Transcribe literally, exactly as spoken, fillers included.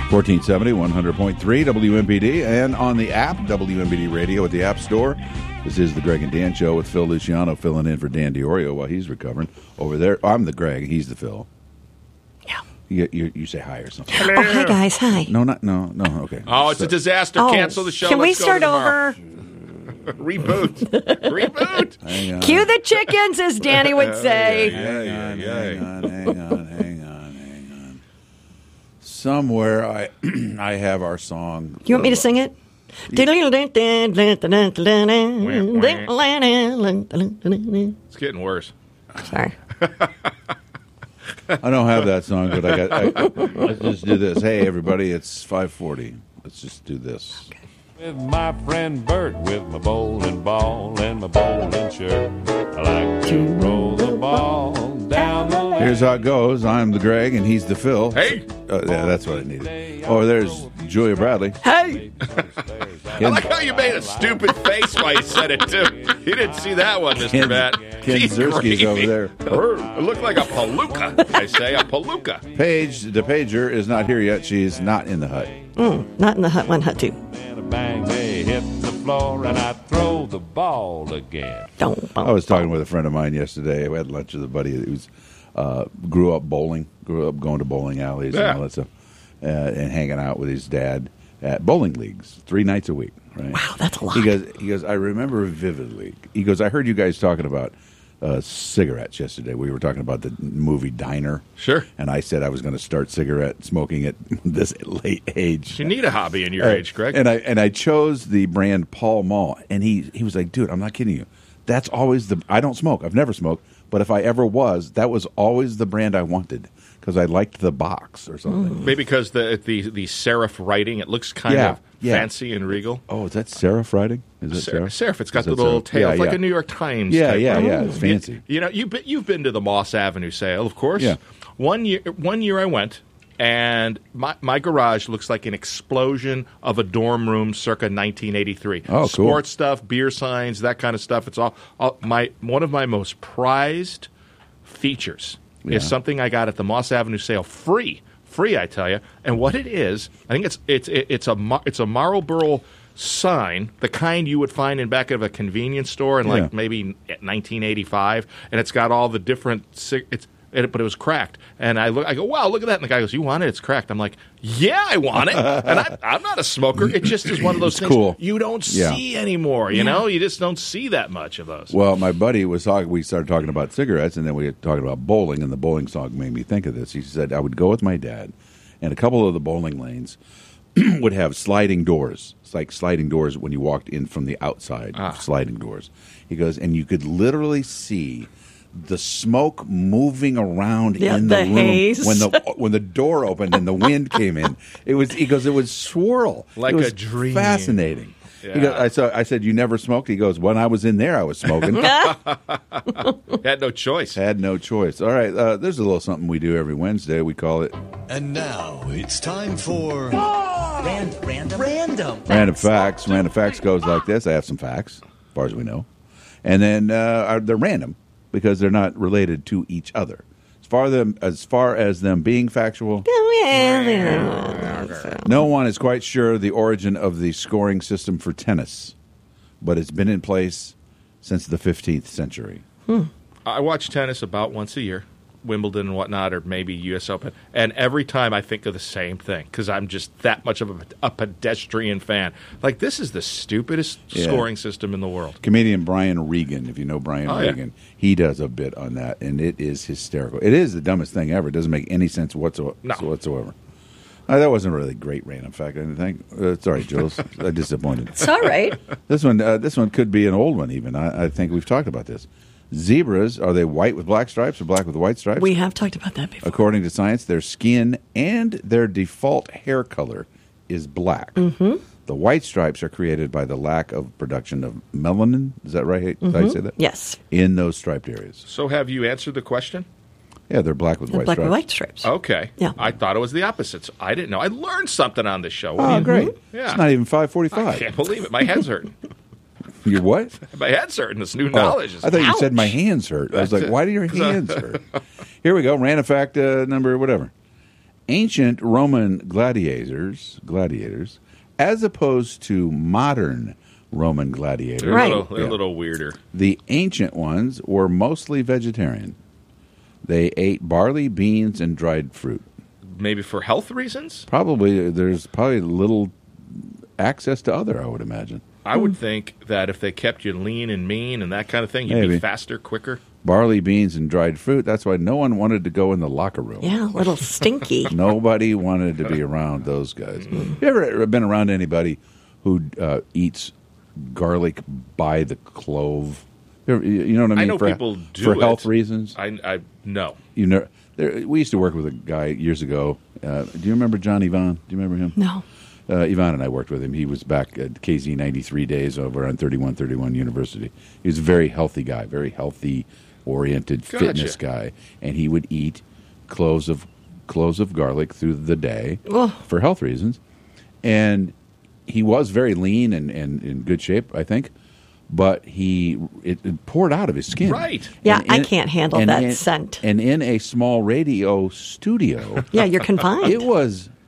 fourteen seventy, one hundred point three W M P D, and on the app, W M P D Radio at the App Store. This is the Greg and Dan Show with Phil Luciano filling in for Dan DiOrio while he's recovering. Over there, I'm the Greg, he's the Phil. Yeah. You, you, you say hi or something. Hello. Oh, hi, guys. Hi. No, not, no, no, okay. Oh, it's so, a disaster. Oh, Cancel the show. Can Let's we go start to tomorrow. over? Reboot. Reboot. Hang on. Cue the chickens, as Danny would say. Hang on, hang on, hang on, hang on, hang on. Somewhere I I have our song. You want me to sing it? It's getting worse. Sorry. I don't have that song, but I got. I, let's just do this. Hey, everybody, it's five forty. Let's just do this. Okay. With my friend Bert, with my bowling ball and my bowling shirt, I like to roll the ball down the lane. Here's how it goes. I'm the Greg, and he's the Phil. Hey. Uh, yeah, that's what I needed. Oh, there's Julia Bradley. Hey! I like how you made a stupid face while you said it, too. You didn't see that one, Mister Ken, Matt. Ken He's Zerski's gravy. over there. It looked like a palooka, I say, a palooka. Paige, the pager, is not here yet. She's not in the hut. Mm, not in the hut one, hut two. And a bang, they hit the floor, and I throw the ball again. Don't. I was talking with a friend of mine yesterday. We had lunch with a buddy who was, uh, grew up bowling, grew up going to bowling alleys Yeah. and all that stuff, uh, and hanging out with his dad at bowling leagues three nights a week. Right? Wow, that's a lot. He goes, he goes, I remember vividly. He goes, I heard you guys talking about uh, cigarettes yesterday. We were talking about the movie Diner. Sure. And I said I was going to start cigarette smoking at this late age. You need a hobby in your Uh, age, Greg. And I and I chose the brand Pall Mall, and he he was like, dude, I'm not kidding you. That's always the. I don't smoke. I've never smoked, but if I ever was, that was always the brand I wanted because I liked the box or something. Maybe because the, the the serif writing, it looks kind Yeah, of yeah. fancy and regal. Oh, is that serif writing? Is it Serif, serif? serif. It's got Is the that little serif? tail, Yeah, it's like yeah. a New York Times. Yeah, type yeah, of- yeah. It's fancy. You, you know, you've been, you've been to the Moss Avenue sale, of course. Yeah. One year, one year I went, and my my garage looks like an explosion of a dorm room, circa nineteen eighty-three. Oh, cool. Sports stuff, beer signs, that kind of stuff. It's all, all my one of my most prized features Yeah. is something I got at the Moss Avenue sale, free, free. I tell you, and what it is, I think it's it's it's a Mar- it's a Marlboro sign, the kind you would find in back of a convenience store in like Yeah. maybe nineteen eighty-five, and it's got all the different. Cig- it's it, but it was cracked, and I look. I go, wow, look at that. And the guy goes, you want it? It's cracked. I'm like, yeah, I want it. And I, I'm not a smoker. It just is one of those It's things cool. you don't Yeah. see anymore. You know, you just don't see that much of those. Well, my buddy was talking. We started talking about cigarettes, and then we were talking about bowling. And the bowling song made me think of this. He said I would go with my dad, and a couple of the bowling lanes would have sliding doors. It's like sliding doors when you walked in from the outside. Ah. Sliding doors. He goes, and you could literally see the smoke moving around Yeah, in the, the room haze. when the when the door opened and the wind came in. It was he goes, it would swirl Like it was a dream. Fascinating. He Yeah. goes, I saw. I said, "You never smoked." He goes, "When I was in there, I was smoking." Had no choice. Had no choice. All right, uh, there's a little something we do every Wednesday. We call it And now it's time for Random. Random. Random. Random Facts. Random Facts goes like this. I have some facts, as far as we know, and then uh, they're random because they're not related to each other. As far them as far as them being factual, no one is quite sure the origin of the scoring system for tennis, but it's been in place since the fifteenth century. I watch tennis about once a year, Wimbledon and whatnot, or maybe U S Open, and every time I think of the same thing because I'm just that much of a, a pedestrian fan. Like, this is the stupidest Yeah. scoring system in the world. Comedian Brian Regan, if you know Brian Oh, yeah. Regan, he does a bit on that, and it is hysterical. It is the dumbest thing ever. It doesn't make any sense whatsoever. No. whatsoever. Uh, that wasn't a really great random fact, I didn't think. Uh, sorry, Jules. I disappointed. It's all right. This one, uh, this one could be an old one. Even I, I think we've talked about this. Zebras, are they white with black stripes or black with white stripes? We have talked about that before. According to science, their skin and their default hair color is black. Mm-hmm. The white stripes are created by the lack of production of melanin. Is that right? Did I say that? Yes. In those striped areas. So have you answered the question? Yeah, they're black with The white black stripes. and white stripes. Okay. Yeah. I thought it was the opposite. So I didn't know. I learned something on this show. What do Oh, you- great. Yeah. It's not even five I forty-five. can't believe it. My head's hurting. Your what? My head's hurting. This new Oh, knowledge is I thought you said Ouch. my hands hurt. I was That's like, it. why do your hands hurt? Here we go. Random fact uh, number whatever. ancient Roman gladiators, gladiators, as opposed to modern Roman gladiators. They're, Right. a, little, they're Yeah. a little weirder. The ancient ones were mostly vegetarian. They ate barley, beans, and dried fruit. Maybe for health reasons? Probably there's probably little access to other, I would imagine. I would think that if they kept you lean and mean and that kind of thing, you'd Maybe. be faster, quicker. Barley, beans, and dried fruit. That's why no one wanted to go in the locker room. Yeah, a little stinky. Nobody wanted to be around those guys. You ever been around anybody who uh, eats garlic by the clove? You ever- you know what I mean? I know for, people do for it. health reasons. I, I no. You know, there, we used to work with a guy years ago. Uh, do you remember John Ivan? Do you remember him? No. Uh, Ivan and I worked with him. He was back at K Z ninety-three days over on thirty-one thirty-one University. He was a very healthy guy, very healthy oriented Gotcha. fitness guy, and he would eat cloves of cloves of garlic through the day Ugh. for health reasons. And he was very lean and, and in good shape, I think. But he it, it poured out of his skin. Right. Yeah, And I in- can't handle and that in- scent. And in a small radio studio, Yeah, you're confined. it was